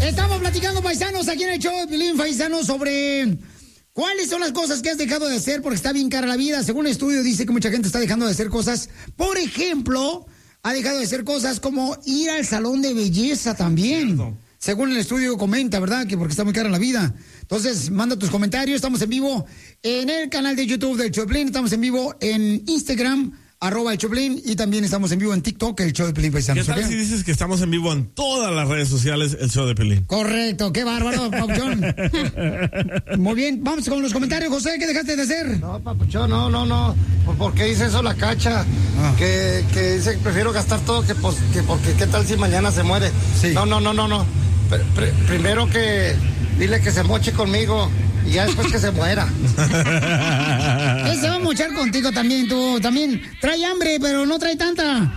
Estamos platicando, paisanos, aquí en el show de Piolín, paisanos, sobre cuáles son las cosas que has dejado de hacer porque está bien cara la vida. Según el estudio dice que mucha gente está dejando de hacer cosas. Por ejemplo, ha dejado de hacer cosas como ir al salón de belleza también. Cierto. Según el estudio comenta, ¿verdad? Que porque está muy cara la vida. Entonces, manda tus comentarios. Estamos en vivo en el canal de YouTube del Choplin. Estamos en vivo en Instagram, @el Choplin. Y también estamos en vivo en TikTok, el show de Pelín Paisanos. ¿Qué tal si dices que estamos en vivo en todas las redes sociales, el show de Pelín? Correcto, qué bárbaro, Papuchón. Muy bien, vamos con los comentarios, José. ¿Qué dejaste de hacer? No, Papuchón, no. ¿Por qué dice eso la Cacha? Que dice que prefiero gastar todo que porque qué tal si mañana se muere. Sí. No. Primero que dile que se moche conmigo y ya después que se muera. Él se va a mochar contigo también, tú también. Trae hambre, pero no trae tanta.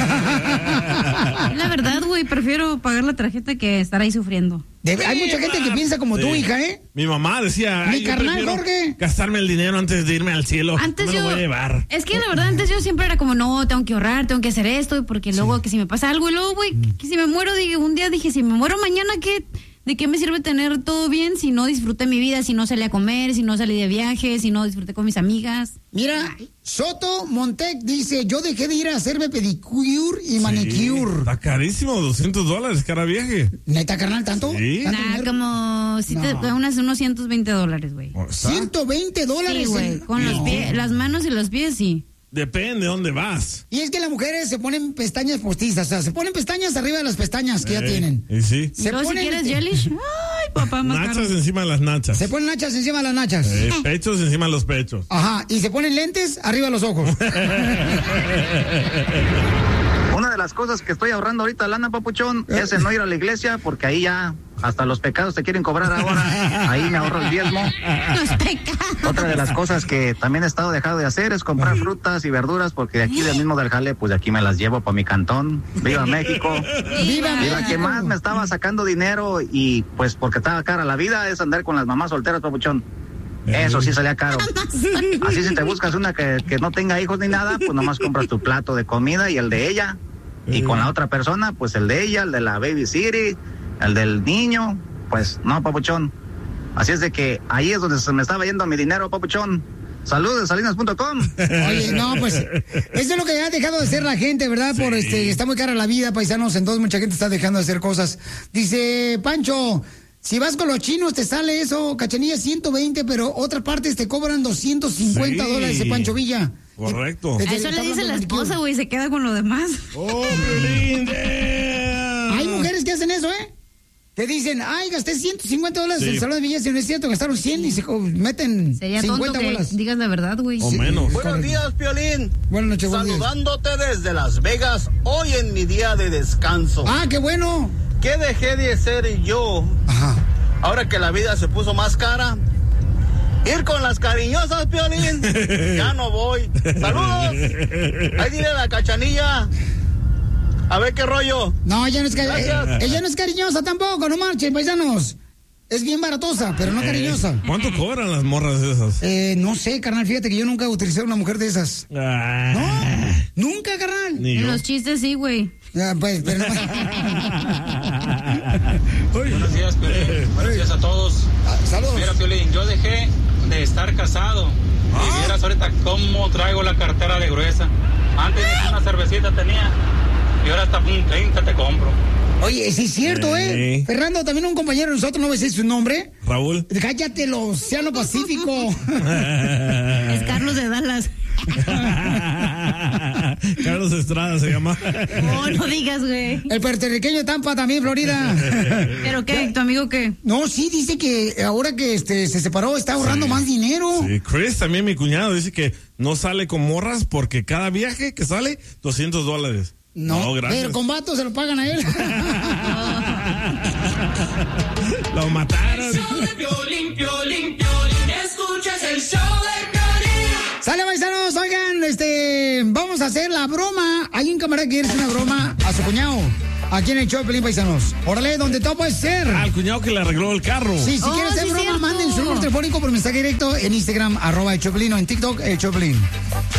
La verdad, güey, prefiero pagar la tarjeta que estar ahí sufriendo. Hay mucha gente que piensa como tú, hija, ¿eh? Mi mamá decía... Mi carnal, Jorge. Gastarme el dinero antes de irme al cielo. Antes me lo voy a llevar. Es que la verdad, antes yo siempre era como, no, tengo que ahorrar, tengo que hacer esto, porque luego que si me pasa algo, y luego, güey, que si me muero, un día dije, si me muero mañana, ¿qué? ¿De qué me sirve tener todo bien si no disfruté mi vida, si no salí a comer, si no salí de viaje, si no disfruté con mis amigas? Mira, Soto Montec dice, yo dejé de ir a hacerme pedicure y manicure. Está carísimo, $200 cada viaje. ¿Neta, carnal, tanto? Sí. Como unos $120, güey. ¿$120? Sí, güey, con los pies, las manos y los pies, sí. Depende de dónde vas. Y es que las mujeres se ponen pestañas postizas, o sea, se ponen pestañas arriba de las pestañas que ya tienen. Y sí. ¿Y luego si quieres jellish? Ay, papá, más nachas caro. encima de las nachas. Se ponen nachas encima de las nachas. Pechos encima de los pechos. Ajá, y se ponen lentes arriba de los ojos. Una de las cosas que estoy ahorrando ahorita, lana, Papuchón, es en no ir a la iglesia, porque ahí ya hasta los pecados te quieren cobrar ahora. Ahí me ahorro el diezmo. Los pecados. Otra de las cosas que también he estado dejando de hacer es comprar frutas y verduras, porque de aquí del mismo del jale, pues de aquí me las llevo para mi cantón. ¡Viva México! ¡Viva México! La que más me estaba sacando dinero y pues porque estaba cara la vida es andar con las mamás solteras, Papuchón. Eso sí salía caro. Así si te buscas una que no tenga hijos ni nada, pues nomás compras tu plato de comida y el de ella. Y con la otra persona, pues el de ella, el de la baby city, el del niño, pues no, Papuchón. Así es de que ahí es donde se me estaba yendo mi dinero, Papuchón. Saludos, salinas.com. Oye, no, pues, eso es lo que ha dejado de hacer la gente, ¿verdad? Sí. Está muy cara la vida, paisanos, entonces mucha gente está dejando de hacer cosas. Dice Pancho, si vas con los chinos te sale eso, Cachanilla, 120, pero otras partes te cobran $250, dice Pancho Villa. Correcto. Eso le dice la esposa, güey, se queda con lo demás. ¡Oh, Piolín! Hay mujeres que hacen eso, ¿eh? Te dicen, ay, gasté $150 en el salón de belleza, y no es cierto, gastaron 100 y se meten sería 50 tonto que bolas. digas la verdad, güey. O menos. Buenos días, Piolín. Buenas noches, saludándote desde Las Vegas, hoy en mi día de descanso. ¡Ah, qué bueno! ¿Qué dejé de hacer yo? Ajá. Ahora que la vida se puso más cara. Ir con las cariñosas, Piolín. Ya no voy. ¡Saludos! Ahí dile a la Cachanilla. A ver qué rollo. No, ella no es ella no es cariñosa tampoco, no marchen, paisanos. Es bien baratosa, pero no cariñosa. ¿Cuánto cobran las morras esas? No sé, carnal, fíjate que yo nunca utilicé una mujer de esas. No, nunca, carnal. En los chistes sí, güey. Pues, pero no. Buenos días, Piolín. Buenos días a todos. Saludos. Mira, Piolín, yo dejé de estar casado. Y vieras ahorita cómo traigo la cartera de gruesa. Antes una cervecita tenía y ahora hasta un 30 te compro. Oye, sí es cierto, ¿eh? Fernando, también un compañero de nosotros, ¿no ves su nombre? Raúl. Cállate, el Océano Pacífico. Es Carlos de Dallas. Carlos Estrada se llama. No digas, güey. El puertorriqueño de Tampa, también Florida. ¿Pero qué? ¿Tu amigo qué? No, sí, dice que ahora que se separó está ahorrando más dinero. Sí, Chris, también mi cuñado, dice que no sale con morras porque cada viaje que sale, $200. No, gracias. pero con vatos se lo pagan a él. Lo mataron. El show de Piolín, Piolín, Piolín, escuchas el show de Piolín. Sale, paisanos, oigan, vamos a hacer la broma. Hay un camarada que quiere hacer una broma a su cuñado. Aquí en el show de Piolín, paisanos. Órale, donde todo puede ser. Al cuñado que le arregló el carro. Sí, si quieren hacer broma, manden su número telefónico por mensaje directo en Instagram, @el Choplin, o en TikTok, el Choplin.